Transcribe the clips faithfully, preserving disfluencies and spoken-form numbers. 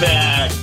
back.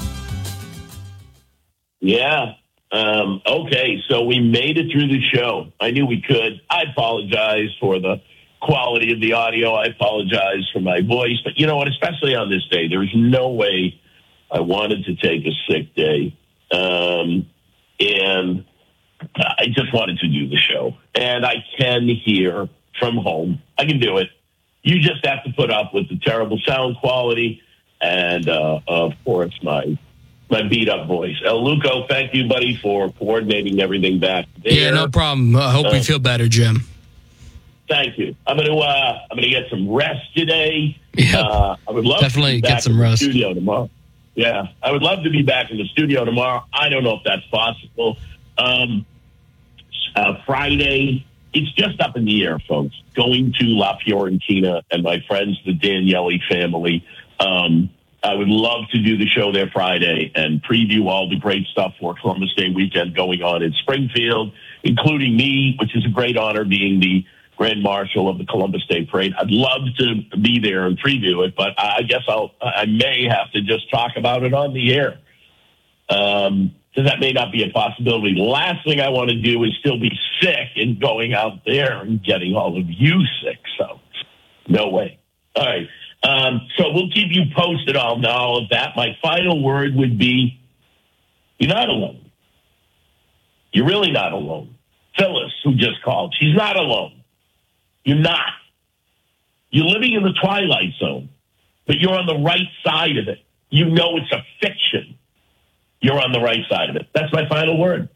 Yeah. Um, okay, so we made it through the show. I knew we could. I apologize for the quality of the audio. I apologize for my voice. But you know what? Especially on this day, there was no way I wanted to take a sick day. Um, and I just wanted to do the show. And I can hear from home. I can do it. You just have to put up with the terrible sound quality and, uh, of course, my my beat-up voice. El Luco, thank you, buddy, for coordinating everything back there. Yeah, no problem. I hope uh, we feel better, Jim. Thank you. I'm going to uh, I'm going to get some rest today. Yeah, uh, I would love definitely to be back get some in rest. The studio tomorrow. Yeah, I would love to be back in the studio tomorrow. I don't know if that's possible. Um, uh, Friday, it's just up in the air, folks. Going to La Fiorentina and my friends, the Daniele family. Um, I would love to do the show there Friday and preview all the great stuff for Columbus Day weekend going on in Springfield, including me, which is a great honor being the Grand Marshal of the Columbus Day Parade. I'd love to be there and preview it, but I guess I'll, I may have to just talk about it on the air. Um, so that may not be a possibility. The last thing I want to do is still be sick and going out there and getting all of you sick. So no way. All right. Um, so we'll keep you posted on all of that. My final word would be, you're not alone. You're really not alone. Phyllis, who just called, she's not alone. You're not. You're living in the twilight zone, but you're on the right side of it. You know it's a fiction. You're on the right side of it. That's my final word.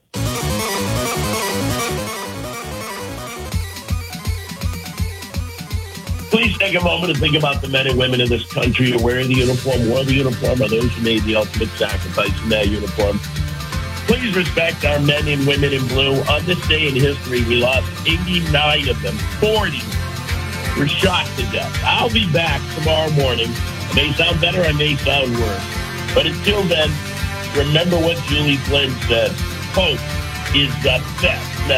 Please take a moment to think about the men and women in this country who wear the uniform, wore the uniform, or those who made the ultimate sacrifice in that uniform. Please respect our men and women in blue. On this day in history, we lost eighty-nine of them. forty were shot to death. I'll be back tomorrow morning. I may sound better, I may sound worse. But until then, remember what Julie Flynn said. Hope is the best